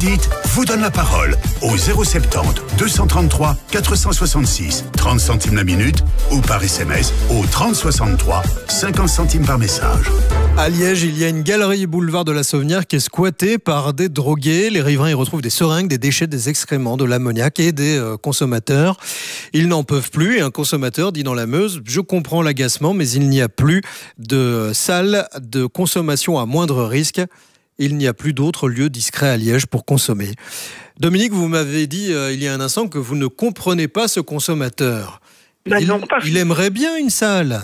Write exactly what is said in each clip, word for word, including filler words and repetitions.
dites vous donne la parole au zéro soixante-dix deux cent trente-trois quatre cent soixante-six, trente centimes la minute ou par S M S au trente soixante-trois, cinquante centimes par message. À Liège, il y a une galerie boulevard de la Sauvenière qui est squattée par des drogués. Les riverains y retrouvent des seringues, des déchets, des excréments, de l'ammoniac et des euh, consommateurs. Ils n'en peuvent plus et un consommateur dit dans la Meuse « Je comprends l'agacement, mais il n'y a plus de salle de consommation à moindre risque. Il n'y a plus d'autres lieux discrets à Liège pour consommer. » Dominique, vous m'avez dit euh, il y a un instant que vous ne comprenez pas ce consommateur. Ben il, non, pas il aimerait bien une salle.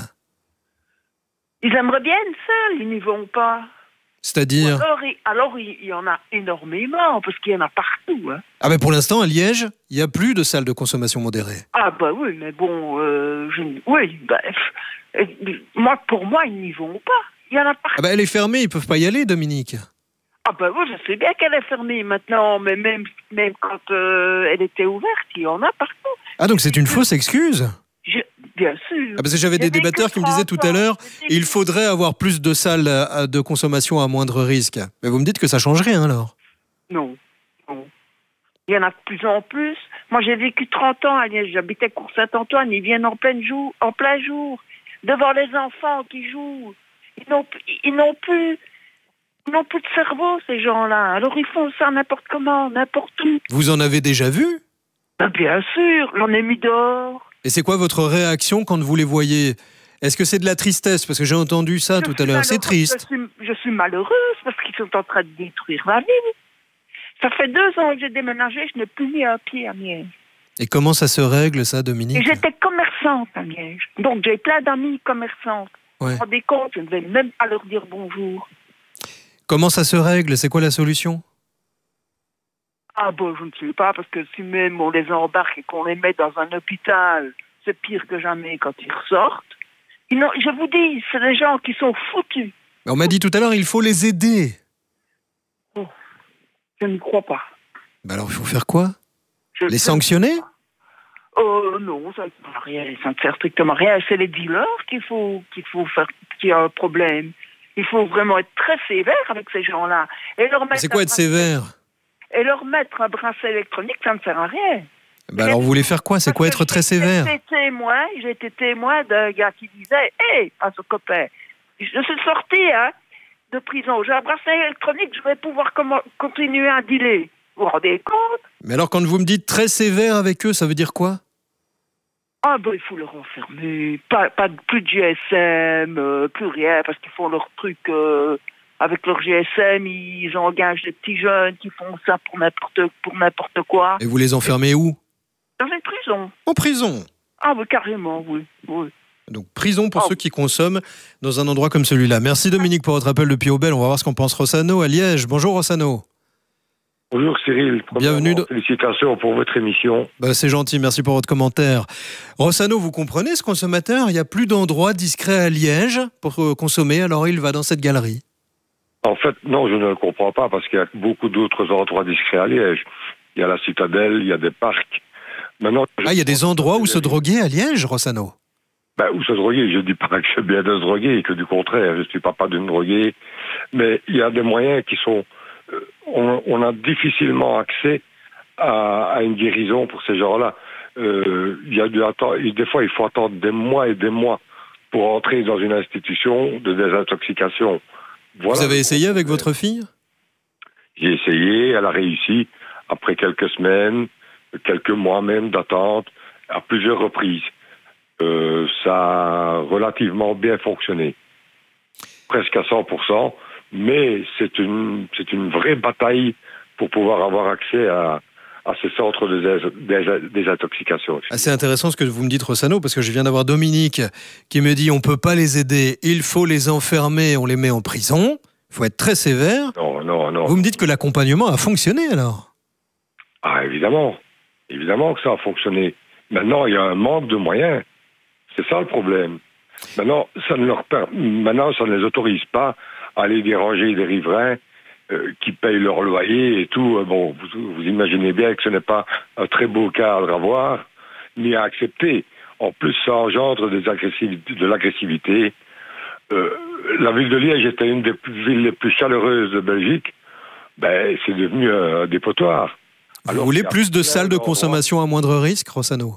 Ils aimeraient bien une salle, ils n'y vont pas. C'est-à-dire alors, il, alors, il y en a énormément, parce qu'il y en a partout. Hein. Ah, mais pour l'instant, à Liège, il n'y a plus de salle de consommation modérée. Ah, bah oui, mais bon, euh, je, oui, bah, euh, moi, pour moi, ils n'y vont pas. Il y en a partout. Ah, bah elle est fermée, ils ne peuvent pas y aller, Dominique. Ah, bah oui, je sais bien qu'elle est fermée maintenant, mais même, même quand euh, elle était ouverte, il y en a partout. Ah, donc c'est une fausse excuse? Je, bien sûr. Ah, parce que j'avais des débatteurs qui me disaient tout à l'heure il faudrait avoir plus de salles de consommation à moindre risque. Mais vous me dites que ça change rien alors? Non, non. Il y en a de plus en plus. Moi, j'ai vécu trente ans à Liège. J'habitais Cours Saint-Antoine. Ils viennent en plein jour, en plein jour, devant les enfants qui jouent. Ils n'ont, ils n'ont plus, ils n'ont plus de cerveau, ces gens-là. Alors ils font ça n'importe comment, n'importe où. Vous en avez déjà vu? Ben, bien sûr, j'en ai mis dehors. Et c'est quoi votre réaction quand vous les voyez? Est-ce que c'est de la tristesse? Parce que j'ai entendu ça Je tout à l'heure. C'est triste. Je suis, je suis malheureuse parce qu'ils sont en train de détruire la ville. Ça fait deux ans que j'ai déménagé, je n'ai plus mis un pied à Liège. Et comment ça se règle, ça, Dominique? Et j'étais commerçante à Liège. Donc j'ai plein d'amis commerçantes. Ouais. Vous vous rendez compte, je ne vais même pas leur dire bonjour. Comment ça se règle? C'est quoi la solution? Ah bon, je ne sais pas, parce que si même on les embarque et qu'on les met dans un hôpital, c'est pire que jamais quand ils ressortent. Ils n'ont, je vous dis, c'est des gens qui sont foutus. On m'a dit tout à l'heure, il faut les aider. Oh, je n'y crois pas. Bah alors, il faut faire quoi? Je, Les je sanctionner? Oh euh, non, ça ne sert à rien, ça ne sert strictement à rien. C'est les dealers qu'il faut, qu'il faut faire, qui a un problème. Il faut vraiment être très sévère avec ces gens-là. Et leur mettre C'est quoi être sévère? Et leur mettre un bracelet électronique, ça ne sert à rien. Bah alors, vous voulez faire quoi? C'est quoi être très sévère? J'ai été témoin, j'ai été témoin d'un gars qui disait « Hé, à son copain, je suis sorti hein, de prison, j'ai un bracelet électronique, je vais pouvoir comment, continuer à dealer. » Vous vous rendez compte? Mais alors, quand vous me dites très sévère avec eux, ça veut dire quoi? Ah ben, il faut leur enfermer. Pas, pas plus de G S M, euh, plus rien, parce qu'ils font leur truc... Euh, avec leur G S M, ils engagent des petits jeunes qui font ça pour n'importe, pour n'importe quoi. Et vous les enfermez où? Dans une prison. En prison? Ah oui, carrément, oui. oui. Donc prison pour oh. ceux qui consomment dans un endroit comme celui-là. Merci Dominique pour votre appel de Piaubel. On va voir ce qu'en pense Rossano à Liège. Bonjour Rossano. Bonjour Cyril. Bienvenue. De... Félicitations pour votre émission. Bah, c'est gentil, merci pour votre commentaire. Rossano, vous comprenez ce consommateur? Il n'y a plus d'endroit discret à Liège pour consommer, alors il va dans cette galerie. En fait, non, je ne le comprends pas parce qu'il y a beaucoup d'autres endroits discrets à Liège. Il y a la Citadelle, il y a des parcs. Maintenant, ah, il y a des endroits où se droguer à Liège, Rossano? Ben, où se droguer? Je ne dis pas que c'est bien de se droguer, et que du contraire, je ne suis pas pas d'une droguée. Mais il y a des moyens qui sont... Euh, on, on a difficilement accès à, à une guérison pour ces gens-là. Euh, il y a du attendre, des fois, il faut attendre des mois et des mois pour entrer dans une institution de désintoxication. Voilà. Vous avez essayé avec votre fille? J'ai essayé, elle a réussi après quelques semaines, quelques mois même d'attente, à plusieurs reprises. Euh, ça a relativement bien fonctionné, presque à cent pour cent, mais c'est une, c'est une vraie bataille pour pouvoir avoir accès à, à ces centres de désintoxication. C'est intéressant ce que vous me dites, Rossano, parce que je viens d'avoir Dominique qui me dit on ne peut pas les aider, il faut les enfermer, on les met en prison, il faut être très sévère. Non, non, non. Vous me dites que l'accompagnement a fonctionné alors? Ah, évidemment. Évidemment que ça a fonctionné. Maintenant, il y a un manque de moyens. C'est ça le problème. Maintenant, ça ne leur per... Maintenant, ça ne les autorise pas à aller déranger des riverains euh, qui payent leur loyer et tout. Bon, vous, vous imaginez bien que ce n'est pas un très beau cadre à voir, ni à accepter. En plus, ça engendre des agressivités, de l'agressivité. Euh, la ville de Liège était une des villes les plus chaleureuses de Belgique. ben, c'est devenu un dépotoir. Vous Alors, voulez il y a plus de plein salles de d'endroits- consommation à moindre risque, Rossano?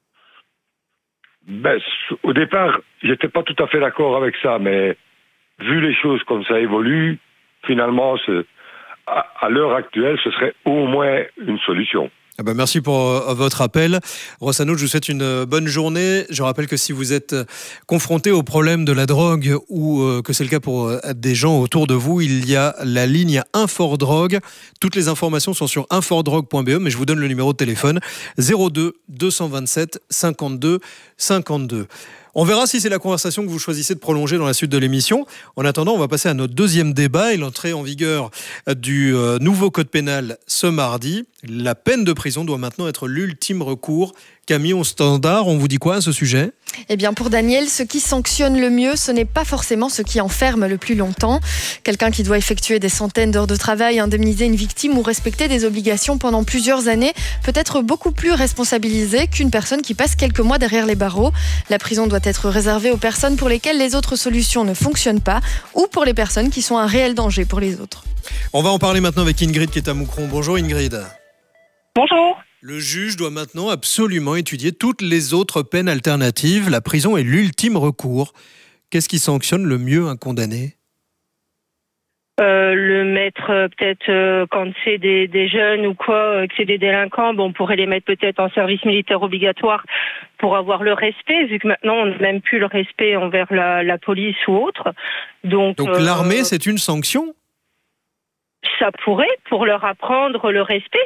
Ben, au départ, j'étais pas tout à fait d'accord avec ça, mais vu les choses comme ça évoluent, finalement, ce- à, à l'heure actuelle, ce serait au moins une solution. Ah bah merci pour euh, votre appel. Rossano, je vous souhaite une euh, bonne journée. Je rappelle que si vous êtes euh, confronté au problème de la drogue ou euh, que c'est le cas pour euh, des gens autour de vous, il y a la ligne Infordrogue. Toutes les informations sont sur infordrogue point b e, mais je vous donne le numéro de téléphone zéro deux deux cent vingt-sept cinquante-deux cinquante-deux. On verra si c'est la conversation que vous choisissez de prolonger dans la suite de l'émission. En attendant, on va passer à notre deuxième débat et l'entrée en vigueur du euh, nouveau code pénal ce mardi. La peine de prison doit maintenant être l'ultime recours. Camille, au standard, on vous dit quoi à ce sujet ? Eh bien, pour Daniel, ce qui sanctionne le mieux, ce n'est pas forcément ce qui enferme le plus longtemps. Quelqu'un qui doit effectuer des centaines d'heures de travail, indemniser une victime ou respecter des obligations pendant plusieurs années peut être beaucoup plus responsabilisé qu'une personne qui passe quelques mois derrière les barreaux. La prison doit être réservée aux personnes pour lesquelles les autres solutions ne fonctionnent pas ou pour les personnes qui sont un réel danger pour les autres. On va en parler maintenant avec Ingrid qui est à Moucron. Bonjour Ingrid. Bonjour. Le juge doit maintenant absolument étudier toutes les autres peines alternatives. La prison est l'ultime recours. Qu'est-ce qui sanctionne le mieux un condamné ? Euh, le mettre euh, peut-être euh, quand c'est des, des jeunes ou quoi, euh, que c'est des délinquants, bon, on pourrait les mettre peut-être en service militaire obligatoire pour avoir le respect, vu que maintenant on n'a même plus le respect envers la, la police ou autre. Donc, Donc euh, l'armée, c'est une sanction ? ça pourrait, pour leur apprendre le respect.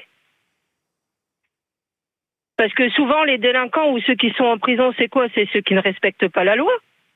Parce que souvent, les délinquants ou ceux qui sont en prison, c'est quoi ? C'est ceux qui ne respectent pas la loi.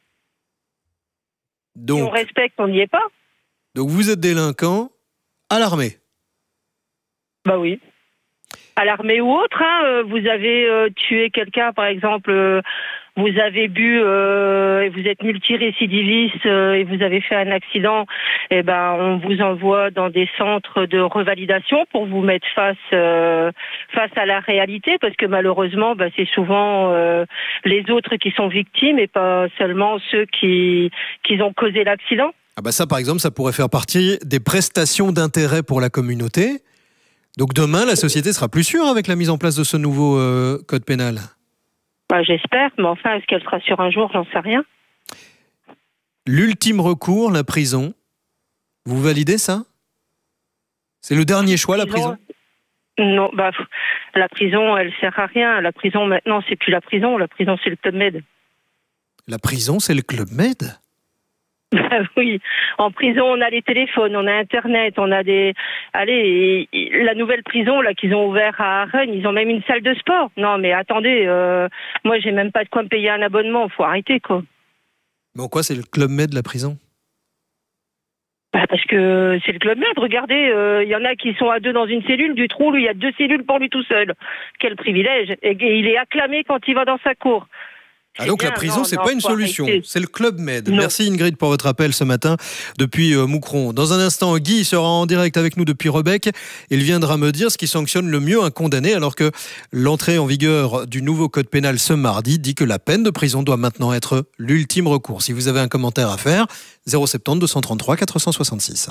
Si on Donc, respecte, on n'y est pas. donc vous êtes délinquant à l'armée ? Bah oui. À l'armée ou autre, hein, euh, vous avez euh, tué quelqu'un, par exemple, euh, vous avez bu euh, et vous êtes multirécidiviste euh, et vous avez fait un accident, eh ben on vous envoie dans des centres de revalidation pour vous mettre face euh, face à la réalité, parce que malheureusement, bah, c'est souvent euh, les autres qui sont victimes et pas seulement ceux qui qui ont causé l'accident. Ah bah ça, par exemple, ça pourrait faire partie des prestations d'intérêt pour la communauté. Donc demain, la société sera plus sûre avec la mise en place de ce nouveau euh, code pénal. Bah, j'espère, mais enfin, est-ce qu'elle sera sûre un jour ? J'en sais rien. L'ultime recours, la prison. Vous validez ça ? C'est le dernier choix, la prison ? Non, bah, la prison, elle sert à rien. La prison, maintenant, c'est plus la prison. La prison, c'est le Club Med. La prison, c'est le Club Med ? Bah oui, en prison, on a les téléphones, on a Internet, on a des... Allez, et, et, la nouvelle prison là qu'ils ont ouvert à Rennes, ils ont même une salle de sport. Non, mais attendez, euh, moi, j'ai même pas de quoi me payer un abonnement. Faut arrêter, quoi. Mais en quoi c'est le Club Med, la prison ? Bah parce que c'est le Club Med. Regardez, il euh, y en a qui sont à deux dans une cellule. Du trou, lui, il y a deux cellules pour lui tout seul. Quel privilège. Et, et il est acclamé quand il va dans sa cour. Ah donc bien, la prison, non, c'est non, pas une faut solution, arrêter. c'est le Club Med. Non. Merci Ingrid pour votre appel ce matin depuis euh, Moucron. Dans un instant, Guy sera en direct avec nous depuis Rebec. Il viendra me dire ce qui sanctionne le mieux un condamné, alors que l'entrée en vigueur du nouveau code pénal ce mardi dit que la peine de prison doit maintenant être l'ultime recours. Si vous avez un commentaire à faire, zéro sept zéro deux cent trente-trois quatre cent soixante-six.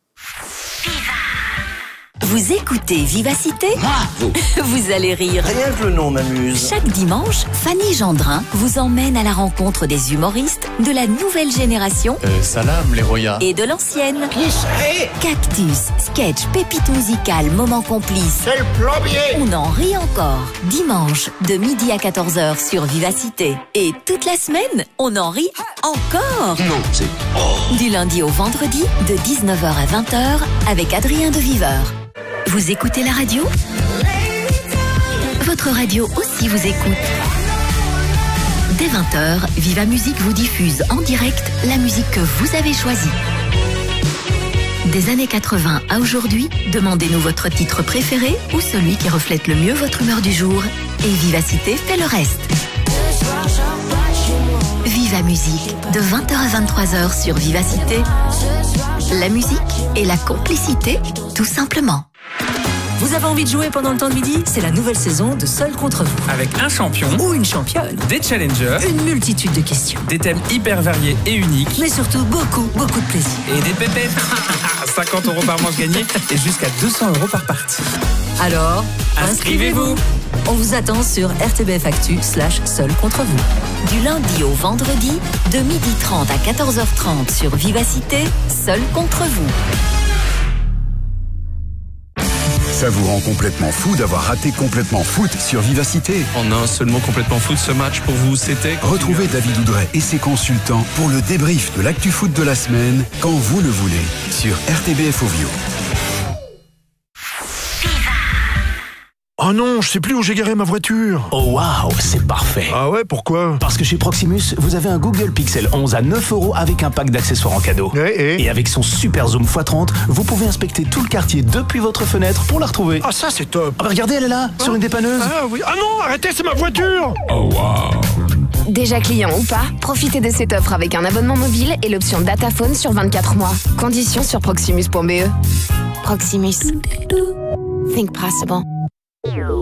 Vous écoutez Vivacité ? Bravo. Vous allez rire. Rien que le nom m'amuse. Chaque dimanche, Fanny Gendrin vous emmène à la rencontre des humoristes de la nouvelle génération Euh, salam les royas. et de l'ancienne. Qui c'est ? Cactus, sketch, pépite musicale, moment complice. C'est le plombier. On en rit encore. Dimanche, de midi à quatorze heures sur Vivacité. Et toute la semaine, on en rit encore. Non, c'est... Oh. Du lundi au vendredi, de dix-neuf heures à vingt heures, avec Adrien de Viveur. Vous écoutez la radio ? Votre radio aussi vous écoute. Dès vingt heures, Viva Musique vous diffuse en direct la musique que vous avez choisie. Des années quatre-vingts à aujourd'hui, demandez-nous votre titre préféré ou celui qui reflète le mieux votre humeur du jour. Et Vivacité fait le reste. Viva Musique, de vingt heures à vingt-trois heures sur Vivacité. La musique et la complicité, tout simplement. Vous avez envie de jouer pendant le temps de midi ? C'est la nouvelle saison de Seul contre vous. Avec un champion Ou une championne. des challengers, Une multitude de questions. des thèmes hyper variés et uniques Mais surtout beaucoup, beaucoup de plaisir. et des pépettes. cinquante euros par manche gagnée et jusqu'à deux cents euros par partie. Alors, inscrivez-vous. On vous attend sur R T B F Actu slash seul contre vous. Du lundi au vendredi, de midi trente à quatorze heures trente sur Vivacité, seul contre vous. Ça vous rend complètement fou d'avoir raté Complètement Foot sur Vivacité. En un seul mot, Complètement Foot, ce match pour vous, c'était... Retrouvez David Oudret et ses consultants pour le débrief de l'actu foot de la semaine, quand vous le voulez, sur R T B F Ovio. Oh non, je sais plus où j'ai garé ma voiture. Oh waouh, c'est parfait. Ah ouais, pourquoi? Parce que chez Proximus, vous avez un Google Pixel onze à neuf euros avec un pack d'accessoires en cadeau. Et, et, et avec son super zoom fois trente, vous pouvez inspecter tout le quartier depuis votre fenêtre pour la retrouver. Ah ça c'est top. Ah bah regardez, elle est là, ah. sur une dépanneuse. Ah oui. Ah non, arrêtez, c'est ma voiture. Oh waouh. Déjà client ou pas, profitez de cette offre avec un abonnement mobile et l'option Dataphone sur vingt-quatre mois. Conditions sur proximus point b e. Proximus. Think possible.